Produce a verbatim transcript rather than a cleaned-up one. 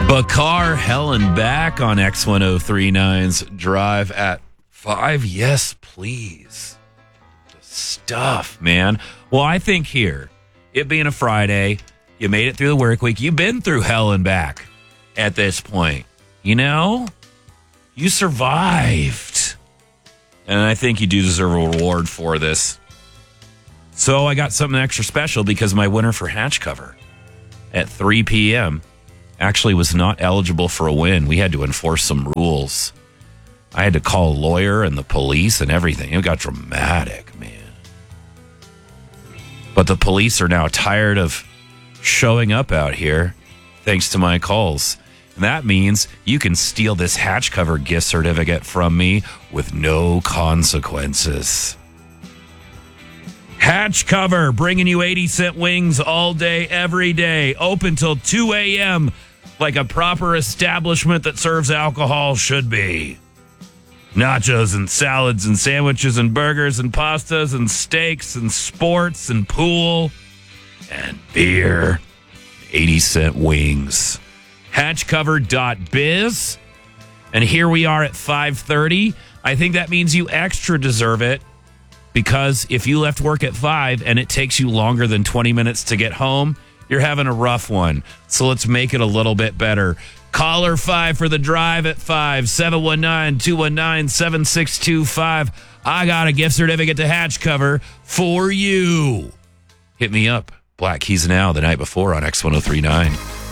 Bakar, Helen back on X ten thirty-nine's Drive at five. Yes, please. The stuff, man. Well, I think here, it being a Friday, you made it through the work week. You've been through hell and back at this point. You know? You survived. And I think you do deserve a reward for this. So I got something extra special because my winner for Hatch Cover at three p.m. actually was not eligible for a win. We had to enforce some rules. I had to call a lawyer and the police and everything. It got dramatic, man. But the police are now tired of showing up out here thanks to my calls. And that means you can steal this Hatch Cover gift certificate from me with no consequences. Hatch Cover, bringing you eighty cent wings all day, every day. Open till two a.m. like a proper establishment that serves alcohol should be. Nachos and salads and sandwiches and burgers and pastas and steaks and sports and pool and beer. eighty cent wings. hatch cover dot biz. And here we are at five thirty. I think that means you extra deserve it. Because if you left work at five and it takes you longer than twenty minutes to get home, you're having a rough one. So let's make it a little bit better. Caller five for the Drive at five, seven one nine, two one nine, seven six two five. I got a gift certificate to Hatch Cover for you. Hit me up. Black Keys Now the night before on X ten thirty-nine.